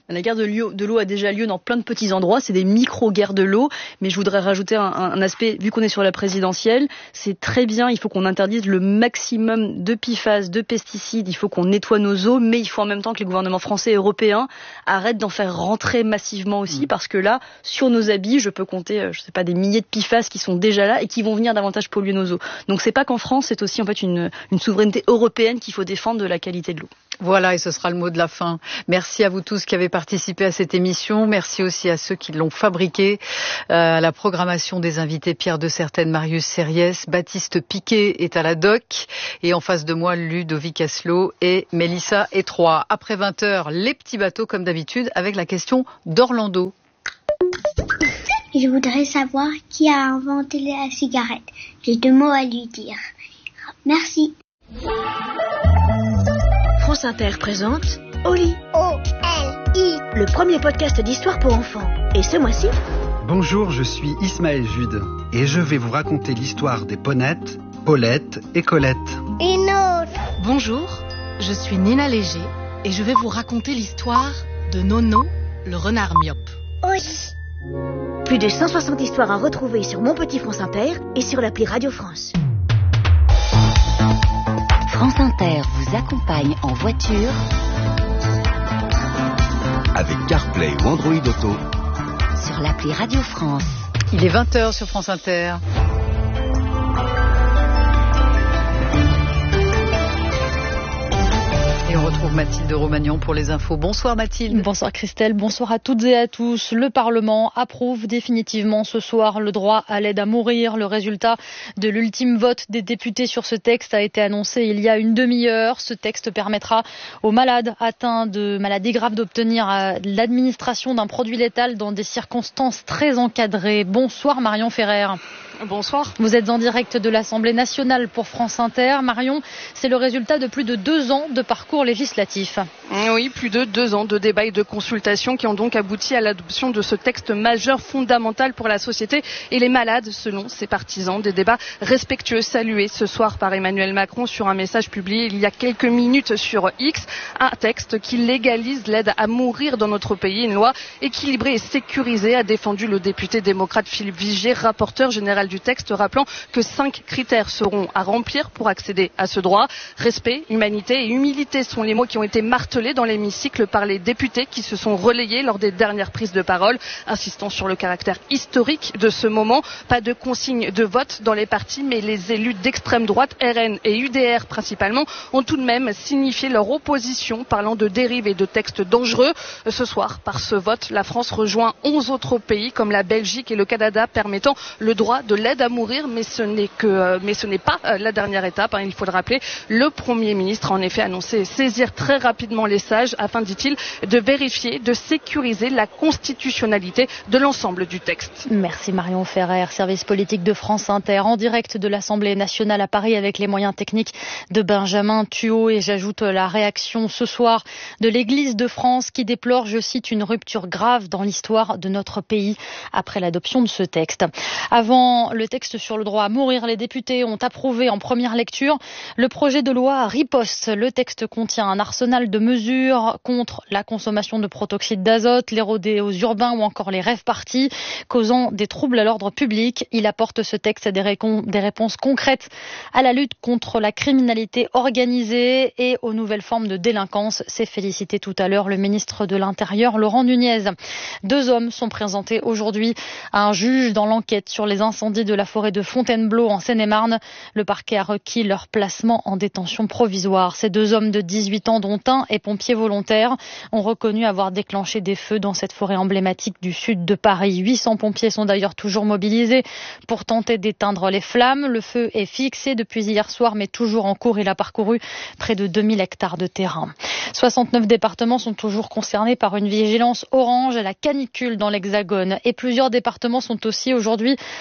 La guerre de l'eau a déjà lieu dans plein de petits endroits, c'est des micro-guerres de l'eau, mais je voudrais rajouter un, un aspect, vu qu'on est sur la présidentielle, c'est très bien, il faut qu'on interdise le maximum de P F A S, de pesticides, il faut qu'on nettoie nos eaux, mais il faut en même temps que les gouvernements français et européens arrêtent d'en faire rentrer massivement aussi, mmh. parce que là, sur nos habits, je peux compter, je sais pas, des milliers de P F A S qui sont déjà là et qui vont venir davantage polluer nos eaux. Donc c'est pas qu'en France, c'est aussi en fait une, une souveraineté européenne qu'il faut défendre de la qualité de l'eau. Voilà, et ce sera le mot de la fin. Merci à vous tous qui avez participé à cette émission. Merci aussi à ceux qui l'ont fabriquée. Euh, à la programmation des invités, Pierre de Certaine, Marius Sériès, Baptiste Piquet est à la doc. Et en face de moi, Ludovic Asselot et Mélissa Étroit. Après vingt heures, les petits bateaux comme d'habitude avec la question d'Orlando. Je voudrais savoir qui a inventé la cigarette. J'ai deux mots à lui dire. Merci. France Inter présente Oli. O L I. Le premier podcast d'histoire pour enfants. Et ce mois-ci... Bonjour, je suis Ismaël Jude et je vais vous raconter l'histoire des Ponettes, Paulette et Colette. Une autre. Bonjour, je suis Nina Léger et je vais vous raconter l'histoire de Nono, le renard myope. Oui. Plus de cent soixante histoires à retrouver sur Mon Petit France Inter et sur l'appli Radio France. France Inter vous accompagne en voiture avec CarPlay ou Android Auto sur l'appli Radio France. Il est vingt heures sur France Inter. Et on retrouve Mathilde Romagnan pour les infos. Bonsoir Mathilde. Bonsoir Christelle, bonsoir à toutes et à tous. Le Parlement approuve définitivement ce soir le droit à l'aide à mourir. Le résultat de l'ultime vote des députés sur ce texte a été annoncé il y a une demi-heure. Ce texte permettra aux malades atteints de maladies graves d'obtenir l'administration d'un produit létal dans des circonstances très encadrées. Bonsoir Marion Ferrer. Bonsoir. Vous êtes en direct de l'Assemblée nationale pour France Inter. Marion, c'est le résultat de plus de deux ans de parcours législatif. Oui, plus de deux ans de débats et de consultations qui ont donc abouti à l'adoption de ce texte majeur fondamental pour la société et les malades, selon ses partisans. Des débats respectueux salués ce soir par Emmanuel Macron sur un message publié il y a quelques minutes sur X. Un texte qui légalise l'aide à mourir dans notre pays. Une loi équilibrée et sécurisée, a défendu le député démocrate Philippe Vigier, rapporteur général du texte, rappelant que cinq critères seront à remplir pour accéder à ce droit. Respect, humanité et humilité sont les mots qui ont été martelés dans l'hémicycle par les députés qui se sont relayés lors des dernières prises de parole, insistant sur le caractère historique de ce moment. Pas de consigne de vote dans les partis, mais les élus d'extrême droite, R N et U D R principalement, ont tout de même signifié leur opposition, parlant de dérives et de textes dangereux. Ce soir, par ce vote, la France rejoint onze autres pays comme la Belgique et le Canada, permettant le droit de l'aide à mourir, mais ce n'est que, mais ce n'est pas la dernière étape, hein, il faut le rappeler. Le Premier ministre a en effet annoncé saisir très rapidement les sages afin, dit-il, de vérifier, de sécuriser la constitutionnalité de l'ensemble du texte. Merci Marion Ferrer, service politique de France Inter, en direct de l'Assemblée nationale à Paris avec les moyens techniques de Benjamin Thuot. Et j'ajoute la réaction ce soir de l'Église de France qui déplore, je cite, une rupture grave dans l'histoire de notre pays après l'adoption de ce texte. Avant le texte sur le droit à mourir, les députés ont approuvé en première lecture le projet de loi Riposte. Le texte contient un arsenal de mesures contre la consommation de protoxyde d'azote, les rodéos urbains ou encore les rave-parties causant des troubles à l'ordre public. Il apporte ce texte des, récon- des réponses concrètes à la lutte contre la criminalité organisée et aux nouvelles formes de délinquance. C'est félicité tout à l'heure le ministre de l'Intérieur, Laurent Nunez. Deux hommes sont présentés aujourd'hui à un juge dans l'enquête sur les incendies de la forêt de Fontainebleau en Seine-et-Marne. Le parquet a requis leur placement en détention provisoire. Ces deux hommes de dix-huit ans, dont un est pompier volontaire, ont reconnu avoir déclenché des feux dans cette forêt emblématique du sud de Paris. huit cents pompiers sont d'ailleurs toujours mobilisés pour tenter d'éteindre les flammes. Le feu est fixé depuis hier soir, mais toujours en cours. Il a parcouru près de deux mille hectares de terrain. soixante-neuf départements sont toujours concernés par une vigilance orange à la canicule dans l'Hexagone. Et plusieurs départements sont aussi aujourd'hui en alerte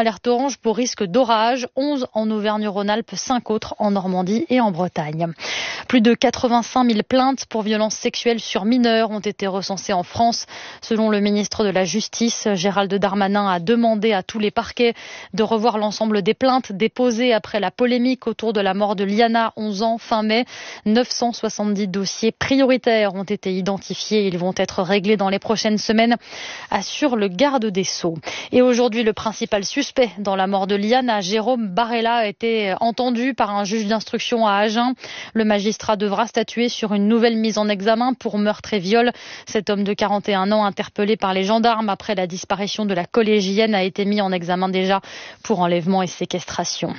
alerte orange pour risque d'orage, onze en Auvergne-Rhône-Alpes, cinq autres en Normandie et en Bretagne. Plus de quatre-vingt-cinq mille plaintes pour violences sexuelles sur mineurs ont été recensées en France. Selon le ministre de la Justice, Gérald Darmanin a demandé à tous les parquets de revoir l'ensemble des plaintes déposées après la polémique autour de la mort de Liana, onze ans, fin mai. neuf cent soixante-dix dossiers prioritaires ont été identifiés. Ils vont être réglés dans les prochaines semaines, assure le garde des Sceaux. Et aujourd'hui, le principal suspect dans la mort de Liana, Jérôme Barella, a été entendu par un juge d'instruction à Agen. Le magistrat devra statuer sur une nouvelle mise en examen pour meurtre et viol. Cet homme de quarante et un ans, interpellé par les gendarmes après la disparition de la collégienne, a été mis en examen déjà pour enlèvement et séquestration.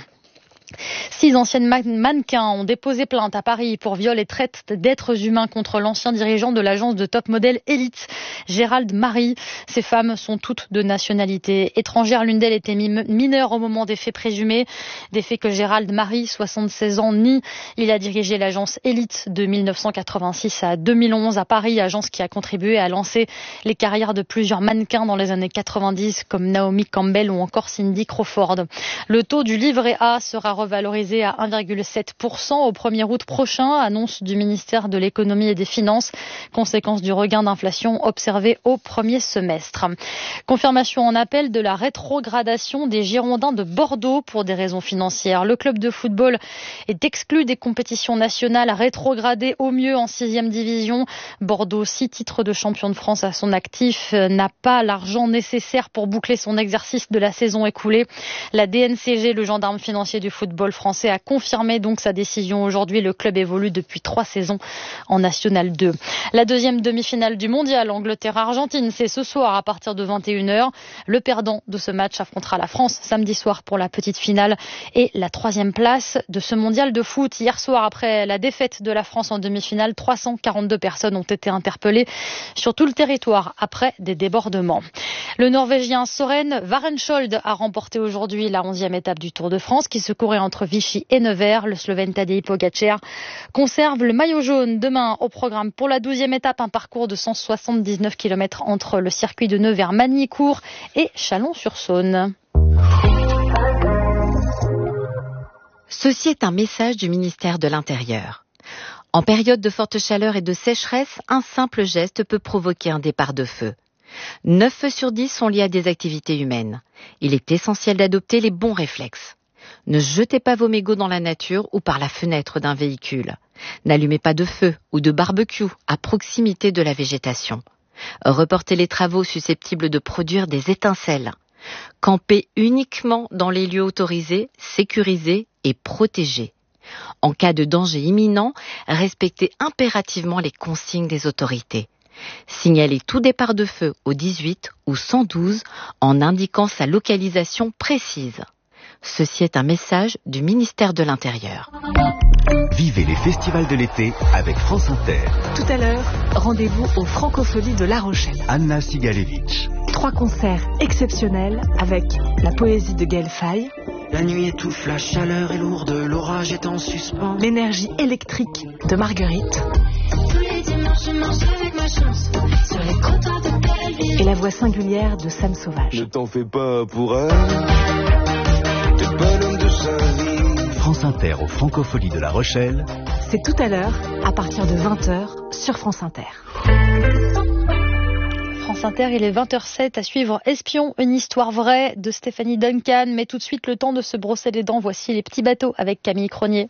Six anciennes mannequins ont déposé plainte à Paris pour viol et traite d'êtres humains contre l'ancien dirigeant de l'agence de top modèle Elite, Gérald Marie. Ces femmes sont toutes de nationalité étrangère. L'une d'elles était mineure au moment des faits présumés. Des faits que Gérald Marie, soixante-seize ans, nie. Il a dirigé l'agence Elite de mille neuf cent quatre-vingt-six à deux mille onze à Paris, agence qui a contribué à lancer les carrières de plusieurs mannequins dans les années quatre-vingt-dix, comme Naomi Campbell ou encore Cindy Crawford. Le taux du livret A sera revalorisé à un virgule sept pour cent au premier août prochain, annonce du ministère de l'économie et des finances, conséquence du regain d'inflation observé au premier semestre. Confirmation en appel de la rétrogradation des Girondins de Bordeaux pour des raisons financières. Le club de football est exclu des compétitions nationales, rétrogradé au mieux en sixième division. Bordeaux, six titres de champion de France à son actif, n'a pas l'argent nécessaire pour boucler son exercice de la saison écoulée. La D N C G, le gendarme financier du football français, a confirmé donc sa décision aujourd'hui. Le club évolue depuis trois saisons en National deux. La deuxième demi-finale du mondial, Angleterre-Argentine, c'est ce soir à partir de vingt et une heures. Le perdant de ce match affrontera la France samedi soir pour la petite finale et la troisième place de ce mondial de foot. Hier soir, après la défaite de la France en demi-finale, trois cent quarante-deux personnes ont été interpellées sur tout le territoire après des débordements. Le Norvégien Søren Varenskjold a remporté aujourd'hui la onzième étape du Tour de France qui se courait entre Vichy et Nevers. Le Slovène Tadej Pogačar conserve le maillot jaune. Demain, au programme pour la douzième étape, un parcours de cent soixante-dix-neuf kilomètres entre le circuit de Nevers, Magny-Cours et Chalon-sur-Saône. Ceci est un message du ministère de l'Intérieur. En période de forte chaleur et de sécheresse, un simple geste peut provoquer un départ de feu. neuf feux sur dix sont liés à des activités humaines. Il est essentiel d'adopter les bons réflexes. Ne jetez pas vos mégots dans la nature ou par la fenêtre d'un véhicule. N'allumez pas de feu ou de barbecue à proximité de la végétation. Reportez les travaux susceptibles de produire des étincelles. Campez uniquement dans les lieux autorisés, sécurisés et protégés. En cas de danger imminent, respectez impérativement les consignes des autorités. Signalez tout départ de feu au dix-huit ou cent douze en indiquant sa localisation précise. Ceci est un message du ministère de l'Intérieur. Vivez les festivals de l'été avec France Inter. Tout à l'heure, rendez-vous aux Francopholies de La Rochelle. Anna Sigalevitch. Trois concerts exceptionnels avec la poésie de Gaël Faye. La nuit étouffe, la chaleur est lourde, l'orage est en suspens. L'énergie électrique de Marguerite. Tous les dimanches, je marche avec ma chance sur les trottoirs de Belleville. Et la voix singulière de Sam Sauvage. Ne t'en fais pas pour elle. T'es pas l'homme de sa vie. France Inter aux Francopholies de La Rochelle. C'est tout à l'heure, à partir de vingt heures, sur France Inter. France Inter, il est vingt heures zéro sept, à suivre Espion, une histoire vraie de Stéphanie Duncan. Mais tout de suite, le temps de se brosser les dents. Voici Les Petits Bateaux avec Camille Cronier.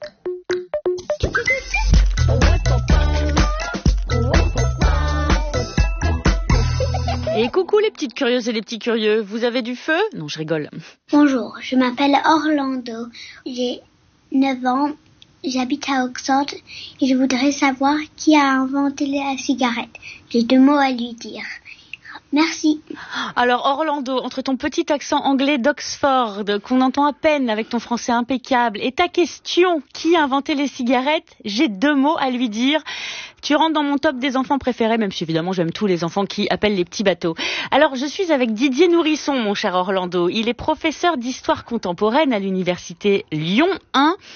Et coucou les petites curieuses et les petits curieux, vous avez du feu? Non, je rigole. Bonjour, je m'appelle Orlando, j'ai neuf ans, j'habite à Oxford et je voudrais savoir qui a inventé la cigarette. J'ai deux mots à lui dire. Merci. Alors Orlando, entre ton petit accent anglais d'Oxford, qu'on entend à peine avec ton français impeccable, et ta question, qui a inventé les cigarettes, j'ai deux mots à lui dire. Tu rentres dans mon top des enfants préférés, même si évidemment j'aime tous les enfants qui appellent les petits bateaux. Alors je suis avec Didier Nourisson, mon cher Orlando. Il est professeur d'histoire contemporaine à l'université Lyon un.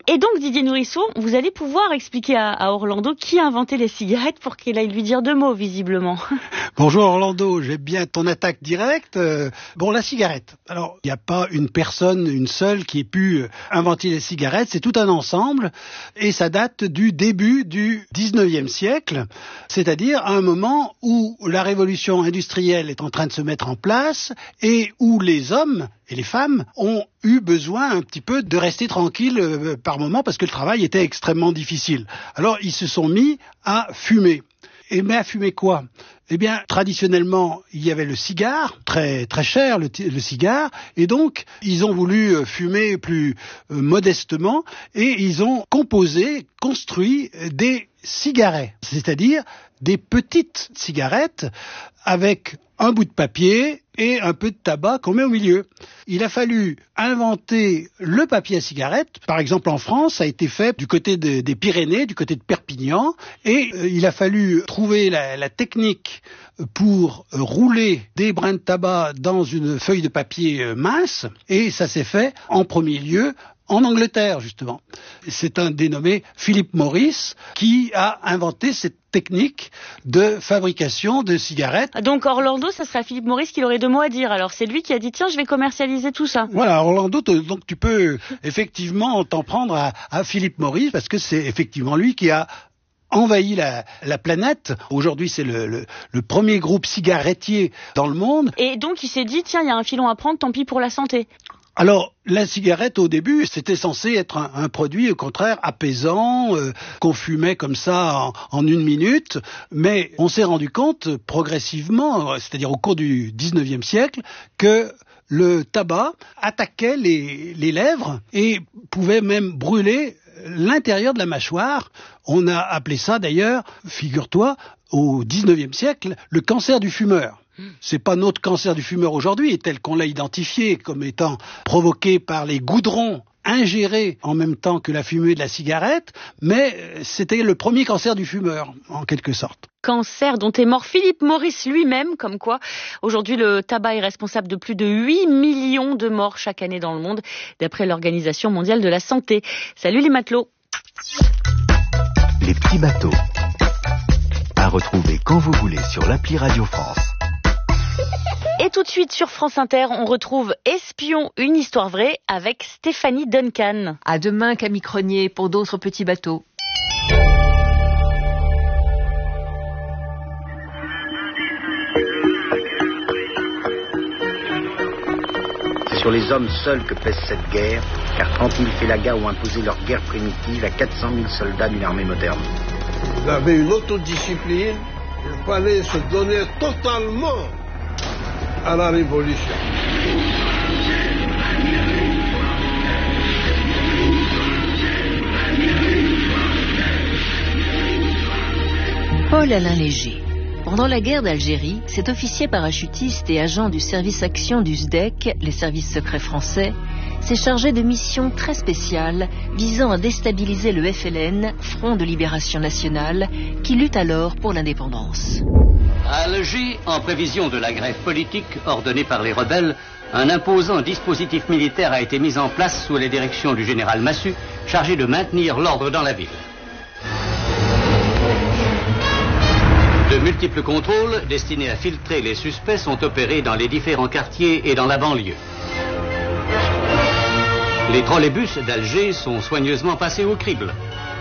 Et donc Didier Nourisseau, vous allez pouvoir expliquer à, à Orlando qui a inventé les cigarettes pour qu'il aille lui dire deux mots, visiblement. Bonjour Orlando, j'aime bien ton attaque directe. Euh, bon, la cigarette. Alors, il n'y a pas une personne, une seule, qui ait pu inventer les cigarettes. C'est tout un ensemble et ça date du début du dix-neuvième siècle, c'est-à-dire à un moment où la révolution industrielle est en train de se mettre en place et où les hommes et les femmes ont eu besoin un petit peu de rester tranquilles euh, par moment parce que le travail était extrêmement difficile. Alors, ils se sont mis à fumer. Et mais à fumer quoi ? Eh bien, traditionnellement, il y avait le cigare, très très cher le, le cigare, et donc ils ont voulu fumer plus euh, modestement, et ils ont composé, construit des cigarets, c'est-à-dire des petites cigarettes avec un bout de papier et un peu de tabac qu'on met au milieu. Il a fallu inventer le papier à cigarette. Par exemple, en France, ça a été fait du côté de, des Pyrénées, du côté de Perpignan, et euh, il a fallu trouver la, la technique pour euh, rouler des brins de tabac dans une feuille de papier euh, mince, et ça s'est fait en premier lieu en Angleterre, justement. C'est un dénommé Philip Morris qui a inventé cette technique de fabrication de cigarettes. Donc Orlando, ça serait Philip Morris qui aurait deux mots à dire. Alors c'est lui qui a dit tiens, je vais commercialiser tout ça. Voilà, Orlando, donc tu peux effectivement t'en prendre à, à Philip Morris parce que c'est effectivement lui qui a envahi la, la planète. Aujourd'hui, c'est le, le, le premier groupe cigarettier dans le monde. Et donc il s'est dit tiens, il y a un filon à prendre, tant pis pour la santé. Alors, la cigarette, au début, c'était censé être un, un produit, au contraire, apaisant, euh, qu'on fumait comme ça en, en une minute, mais on s'est rendu compte progressivement, c'est-à-dire au cours du dix-neuvième siècle, que le tabac attaquait les, les lèvres et pouvait même brûler l'intérieur de la mâchoire. On a appelé ça, d'ailleurs, figure-toi, au dix-neuvième siècle, le cancer du fumeur. C'est pas notre cancer du fumeur aujourd'hui, tel qu'on l'a identifié comme étant provoqué par les goudrons ingérés en même temps que la fumée de la cigarette, mais c'était le premier cancer du fumeur, en quelque sorte. Cancer dont est mort Philip Morris lui-même, comme quoi aujourd'hui le tabac est responsable de plus de huit millions de morts chaque année dans le monde, d'après l'Organisation mondiale de la santé. Salut les matelots. Les petits bateaux. À retrouver quand vous voulez sur l'appli Radio France. Et tout de suite sur France Inter, on retrouve Espion, une histoire vraie avec Stéphanie Duncan. À demain Camille Cronier pour d'autres petits bateaux. C'est sur les hommes seuls que pèse cette guerre, car trente mille félagas ont imposé leur guerre primitive à quatre cent mille soldats d'une armée moderne. Vous avez une autodiscipline, il fallait se donner totalement à la révolution. Paul-Alain Léger. Pendant la guerre d'Algérie, cet officier parachutiste et agent du service action du S D E C, les services secrets français, s'est chargé de missions très spéciales visant à déstabiliser le F L N, Front de Libération Nationale, qui lutte alors pour l'indépendance. À Alger, en prévision de la grève politique ordonnée par les rebelles, un imposant dispositif militaire a été mis en place sous la direction du général Massu, chargé de maintenir l'ordre dans la ville. De multiples contrôles destinés à filtrer les suspects sont opérés dans les différents quartiers et dans la banlieue. Les trolleybus d'Alger sont soigneusement passés au crible.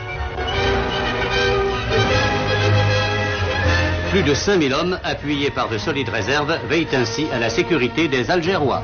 Plus de cinq mille hommes, appuyés par de solides réserves, veillent ainsi à la sécurité des Algérois.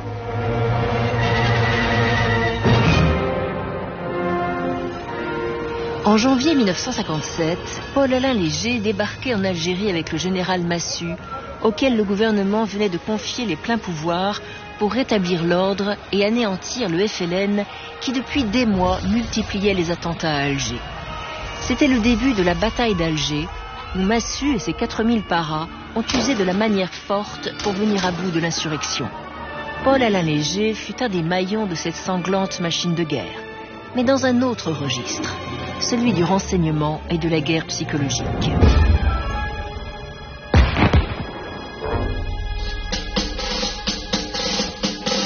En janvier mille neuf cent cinquante-sept, Paul-Alain Léger débarquait en Algérie avec le général Massu, auquel le gouvernement venait de confier les pleins pouvoirs pour rétablir l'ordre et anéantir le F L N qui depuis des mois multipliait les attentats à Alger. C'était le début de la bataille d'Alger, où Massu et ses quatre mille paras ont usé de la manière forte pour venir à bout de l'insurrection. Paul-Alain Léger fut un des maillons de cette sanglante machine de guerre, mais dans un autre registre, celui du renseignement et de la guerre psychologique.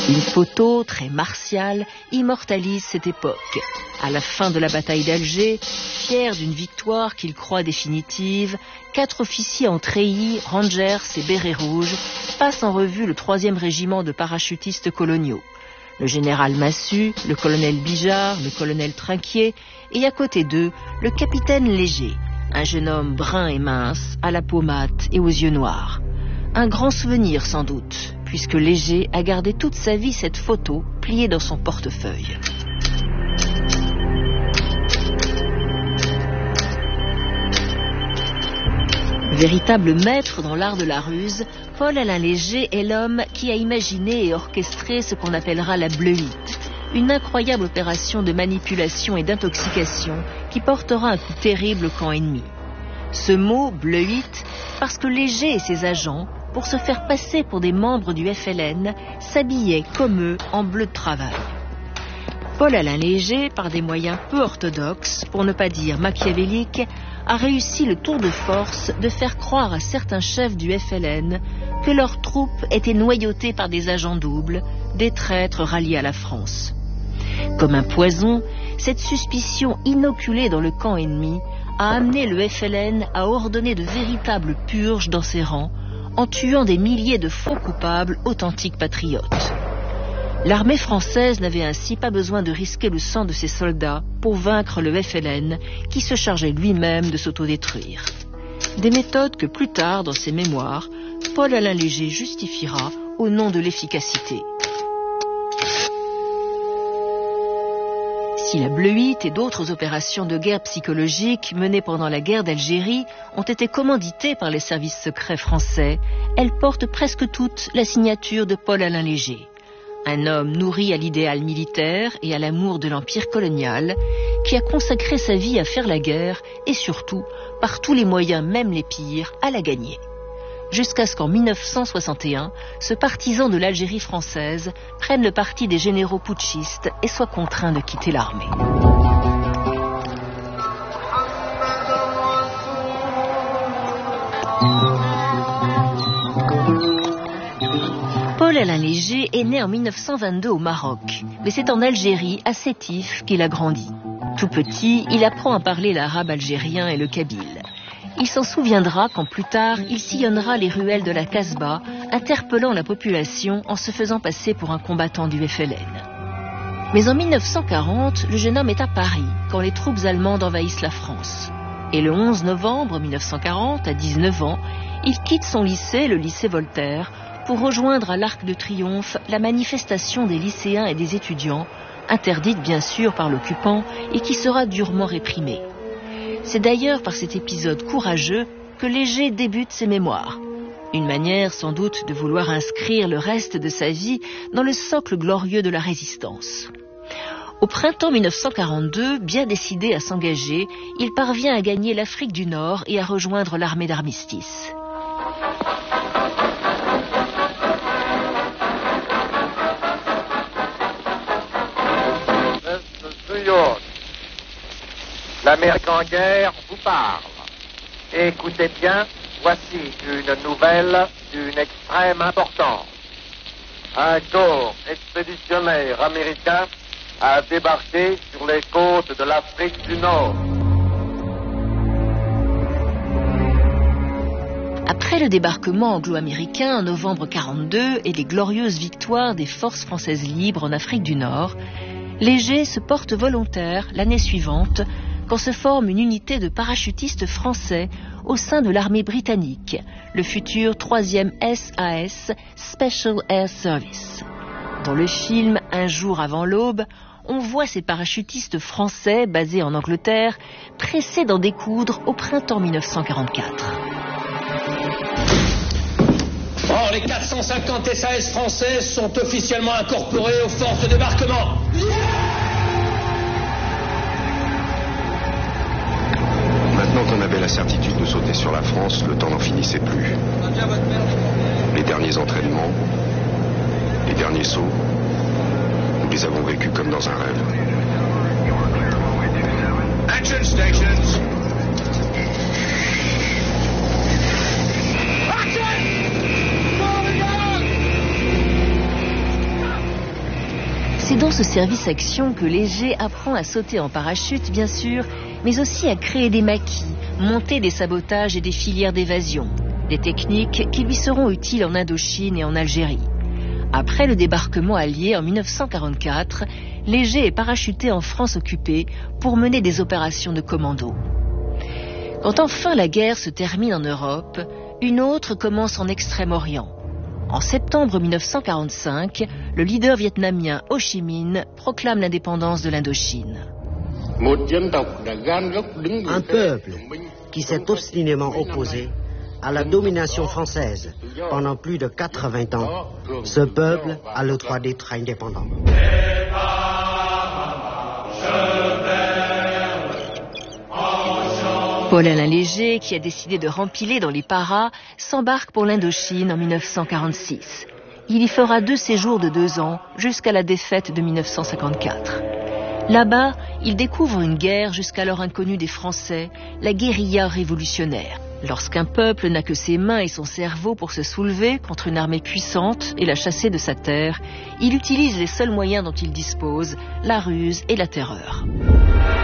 Une photo très martiale immortalise cette époque. À la fin de la bataille d'Alger, fiers d'une victoire qu'ils croient définitive, quatre officiers en treillis, rangers et bérets rouges passent en revue le troisième régiment de parachutistes coloniaux. Le général Massu, le colonel Bijard, le colonel Trinquier et à côté d'eux, le capitaine Léger, un jeune homme brun et mince, à la peau mate et aux yeux noirs. Un grand souvenir sans doute, puisque Léger a gardé toute sa vie cette photo pliée dans son portefeuille. Véritable maître dans l'art de la ruse, Paul-Alain Léger est l'homme qui a imaginé et orchestré ce qu'on appellera la bleuite, une incroyable opération de manipulation et d'intoxication qui portera un coup terrible au camp ennemi. Ce mot, bleuite, parce que Léger et ses agents, pour se faire passer pour des membres du F L N, s'habillaient comme eux en bleu de travail. Paul-Alain Léger, par des moyens peu orthodoxes, pour ne pas dire machiavéliques, a réussi le tour de force de faire croire à certains chefs du F L N que leurs troupes étaient noyautées par des agents doubles, des traîtres ralliés à la France. Comme un poison, cette suspicion inoculée dans le camp ennemi a amené le F L N à ordonner de véritables purges dans ses rangs, en tuant des milliers de faux coupables authentiques patriotes. L'armée française n'avait ainsi pas besoin de risquer le sang de ses soldats pour vaincre le F L N, qui se chargeait lui-même de s'autodétruire. Des méthodes que plus tard, dans ses mémoires, Paul-Alain Léger justifiera au nom de l'efficacité. Si la bleuite et d'autres opérations de guerre psychologique menées pendant la guerre d'Algérie ont été commanditées par les services secrets français, elles portent presque toutes la signature de Paul-Alain Léger. Un homme nourri à l'idéal militaire et à l'amour de l'empire colonial, qui a consacré sa vie à faire la guerre et surtout, par tous les moyens, même les pires, à la gagner. Jusqu'à ce qu'en mille neuf cent soixante et un, ce partisan de l'Algérie française prenne le parti des généraux putschistes et soit contraint de quitter l'armée. Paul-Alain Léger est né en mille neuf cent vingt-deux au Maroc, mais c'est en Algérie, à Sétif, qu'il a grandi. Tout petit, il apprend à parler l'arabe algérien et le kabyle. Il s'en souviendra quand plus tard, il sillonnera les ruelles de la Casbah, interpellant la population en se faisant passer pour un combattant du F L N. Mais en mille neuf cent quarante, le jeune homme est à Paris, quand les troupes allemandes envahissent la France. Et le onze novembre mille neuf cent quarante, à dix-neuf ans, il quitte son lycée, le lycée Voltaire, pour rejoindre à l'Arc de Triomphe la manifestation des lycéens et des étudiants, interdite bien sûr par l'occupant et qui sera durement réprimée. C'est d'ailleurs par cet épisode courageux que Léger débute ses mémoires. Une manière sans doute de vouloir inscrire le reste de sa vie dans le socle glorieux de la résistance. Au printemps mille neuf cent quarante-deux, bien décidé à s'engager, il parvient à gagner l'Afrique du Nord et à rejoindre l'armée d'armistice. L'Amérique en guerre vous parle. Écoutez bien, voici une nouvelle d'une extrême importance. Un corps expéditionnaire américain a débarqué sur les côtes de l'Afrique du Nord. Après le débarquement anglo-américain en novembre quarante-deux et les glorieuses victoires des forces françaises libres en Afrique du Nord, Léger se porte volontaire l'année suivante quand se forme une unité de parachutistes français au sein de l'armée britannique, le futur troisième S A S, Special Air Service. Dans le film Un jour avant l'aube, on voit ces parachutistes français basés en Angleterre pressés d'en découdre au printemps mille neuf cent quarante-quatre. Or, les quatre cent cinquante S A S français sont officiellement incorporés aux forces de débarquement. Maintenant qu'on avait la certitude de sauter sur la France, le temps n'en finissait plus. Les derniers entraînements, les derniers sauts, nous les avons vécus comme dans un rêve. Action stations. C'est dans ce service action que Léger apprend à sauter en parachute, bien sûr, mais aussi à créer des maquis, monter des sabotages et des filières d'évasion. Des techniques qui lui seront utiles en Indochine et en Algérie. Après le débarquement allié en mille neuf cent quarante-quatre, Léger est parachuté en France occupée pour mener des opérations de commando. Quand enfin la guerre se termine en Europe, une autre commence en Extrême-Orient. En septembre mille neuf cent quarante-cinq, le leader vietnamien Ho Chi Minh proclame l'indépendance de l'Indochine. Un peuple qui s'est obstinément opposé à la domination française pendant plus de quatre-vingts ans, ce peuple a le droit d'être indépendant. Paul-Alain Léger, qui a décidé de rempiler dans les paras, s'embarque pour l'Indochine en mille neuf cent quarante-six. Il y fera deux séjours de deux ans jusqu'à la défaite de mille neuf cent cinquante-quatre. Là-bas, il découvre une guerre jusqu'alors inconnue des Français, la guérilla révolutionnaire. Lorsqu'un peuple n'a que ses mains et son cerveau pour se soulever contre une armée puissante et la chasser de sa terre, il utilise les seuls moyens dont il dispose, la ruse et la terreur.